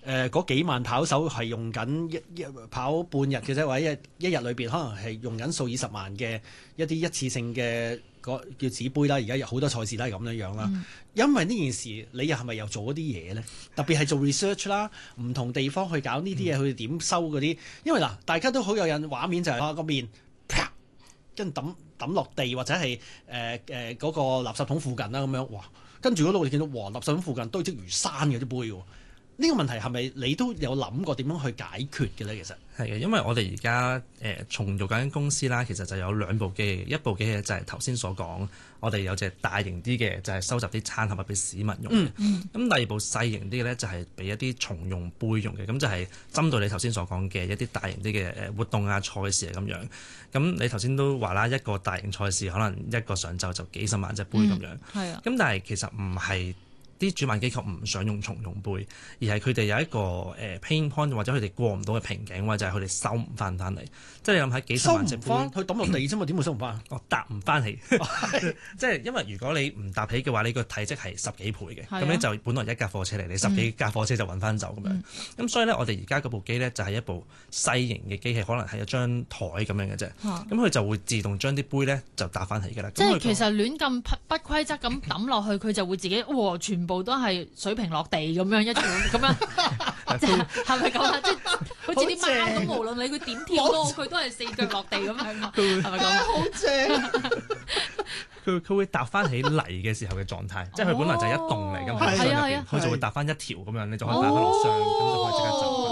嗰幾萬跑手係用緊一跑半日嘅啫，或者一日裏邊可能係用緊數以十萬嘅一啲一次性嘅叫紙杯啦。而家有好多賽事都係咁樣啦。因為呢件事，你又係咪又做咗啲嘢咧？特別係做 research 啦，唔同地方去搞呢啲嘢，佢哋點收嗰啲？因為嗱，大家都好有印畫面就係個面啪，跟住抌落地或者係嗰個垃圾桶附近啦咁樣，哇！跟住嗰度你見到哇，垃圾桶附近堆積如山嘅啲杯喎。呢個問題係咪你都有諗過點樣去解決嘅咧？其實係嘅，因為我哋而家重做緊公司啦，其實就有兩部機，一部機就係頭先所講，我哋有隻大型啲嘅，就係收集啲餐盒俾市民用嘅。咁第二部細型啲嘅咧，就係俾一啲重用杯用嘅，咁就係針對你頭先所講嘅一啲大型啲嘅活動啊、賽事啊咁樣。咁你頭先都話啦，一個大型賽事可能一個上晝就幾十萬隻杯咁樣。係啊。咁但係其實唔係。啲主辦機構唔想用重用杯，而係佢哋有一個pain point 或者佢哋過唔到嘅瓶頸位，就係佢哋收唔翻嚟。即係你諗下幾十萬隻杯， 佢抌落地啫嘛，點會收唔翻？ 我搭唔翻起，即係因為如果你唔搭起嘅話，你個體積係10幾倍嘅，咁你就本來一架貨車嚟，你10幾架貨車就揾翻走咁樣。咁所以咧，我哋而家嗰部機咧就係一部細型嘅機器，可能係一張台咁樣嘅啫。咁佢就會自動將啲杯咧就搭翻起㗎啦。 即係其實亂咁不規則咁抌落去，佢就會自己全部都係水平落地咁樣一條咁樣，係咪咁啊？即係好似啲貓咁，無論你佢點跳都佢都係4腳落地咁樣嘛，係咪咁？ 好正！ 佢會搭翻起嚟嘅時候嘅狀態，即係佢本來就係一棟嚟㗎嘛，佢就會搭翻一條咁樣，你就可以擺翻落箱，咁就可以即刻走。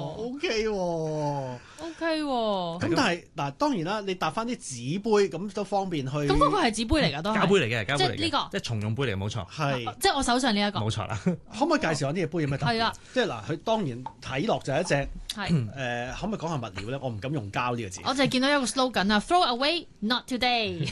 OK 喎。 OK 喎， 咁但係嗱，當然啦，你搭翻啲紙杯咁都方便去。咁嗰個係紙杯嚟㗎，都係膠杯嚟嘅，膠杯嚟嘅， 即係呢個， 即係重用杯嚟嘅，冇錯。 係， 即係我手上呢一個。 冇錯啦。 可唔可以介紹下呢隻杯有咩特別？ 係啦， 即係嗱，佢當然睇落就係一隻可唔可以講下物料咧？我唔敢用膠呢個字。 我就係見到一個 slogan 啊 ，Throw away, not today。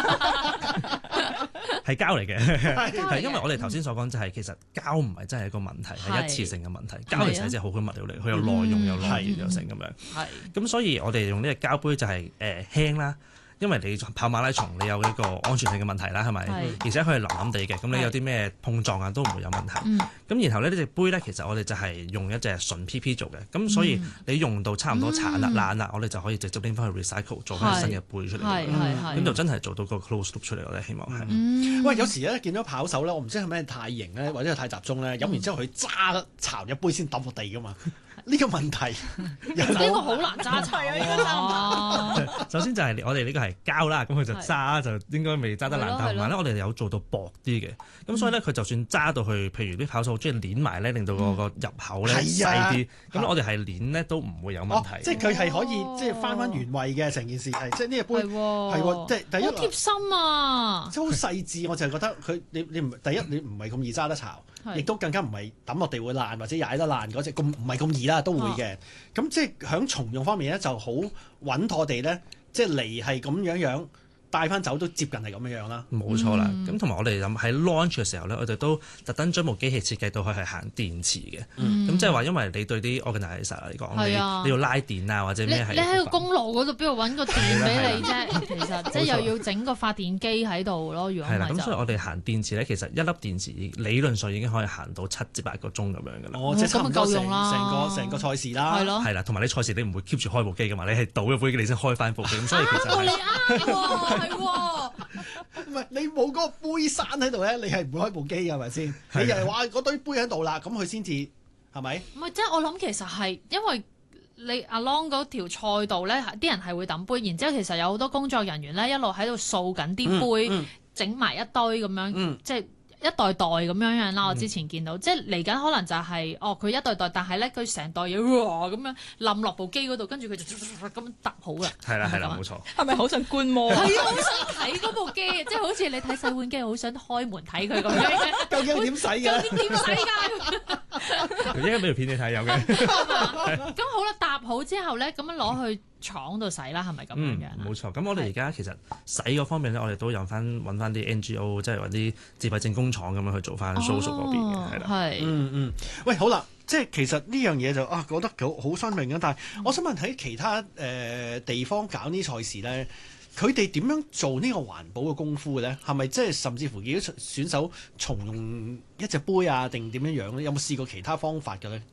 係膠嚟嘅，係因為我哋頭先所講就係其實膠唔係真係一個問題，係一次性嘅問題。膠其實係隻好嘅物料嚟，佢有耐用又耐熱又成咁樣。係。咁所以我哋用呢個膠杯就係輕啦。因為你跑馬拉松，你有呢個安全性嘅問題啦，係咪？而且佢係腍腍地嘅，咁你有啲咩碰撞啊都唔會有問題。咁然後呢隻杯咧，其實我哋就係用一隻純 PP 做嘅，咁所以你用到差唔多殘啦爛啦，我哋就可以直接拎翻去 recycle 做翻新嘅杯出嚟。咁就真係做到個 close loop 出嚟，我哋希望係。 喂，有時咧見到跑手咧，我唔知係咪太型咧，或者係太集中咧，飲完之後佢揸巢一杯先抌落地噶嘛。呢個問題， 呢個好難揸巢啊！ 首先就係我哋呢個係膠啦，咁佢就揸就應該未揸得爛，但係咧我哋有做到薄啲嘅，咁所以咧佢就算揸到去，譬如啲跑手好中意攣埋咧，令到個入口咧細啲，咁我哋係攣咧都唔會有問題。 即係佢係可以即係翻原位嘅成件事係，即係呢個杯係喎，即係第一好貼心啊！ 即係好細緻，我就係覺得佢你唔第一你唔係咁易揸得巢，亦都更加唔係抌落地會爛或者踩得爛嗰隻，咁唔係咁易啦，都會嘅。咁即係喺重用方面咧，就好穩妥地咧，即係嚟係咁樣帶翻走都接近係咁樣啦。 冇錯啦。咁同埋我哋喺 launch 嘅時候咧，我哋都特登將部機器設計到佢係行電池嘅。咁即係話，因為你對啲 organizer 嚟講，你要拉電啊或者咩係？ 你喺個公路嗰度邊度揾個電俾你啫？其實即係又要整個發電機喺度咯。如果係咁所以我哋行電池咧，其實一粒電池理論上已經可以行到7至8個鐘咁樣㗎啦。 即係差唔多夠用啦， 成個賽事啦。 係咯。 係啦，同埋你賽事你唔會 keep 住開部機㗎嘛，你係倒咗杯機你先開翻部機。咁所以其實你啱喎，係喎。 唔係你冇嗰個杯山喺度咧，你係唔會開部機㗎，係咪先？你又係話嗰堆杯喺度啦，咁佢先至係咪？ 唔係，即係我諗其實係因為你 along 嗰條賽道咧，啲人係會抌杯，然之後其實有好多工作人員咧一路喺度掃緊啲杯，整埋一堆咁樣，即係。一袋袋咁樣啦，我之前見到，即係嚟緊可能就係佢一袋袋，但係咧佢成袋嘢咁樣冧落部機嗰度，跟住佢就咁搭好啦。 係啦，冇錯。 係咪好想觀摩？ 係啊，好想睇嗰部機，即係好似你睇洗碗機，好想開門睇佢咁樣。 究竟點洗㗎？ 究竟點洗㗎？ 應該俾條片你睇有嘅。 咁好啦，搭好之後咧，咁樣攞去廠度洗啦，係咪咁樣樣？ 冇錯。咁我哋而家其實洗嗰方面咧，我哋都有揾翻啲 NGO， 即係揾啲自費證工廠咁樣去做翻 social 嗰邊嘅，係啦。 係。 喂，好啦，即係其實呢樣嘢就覺得好新穎啊！但係我想問喺其他地方搞呢賽事咧，佢哋點樣做呢個環保嘅功夫嘅咧？係咪即係甚至乎見到選手重用一隻杯啊，定點樣咧？有冇試過其他方法嘅咧？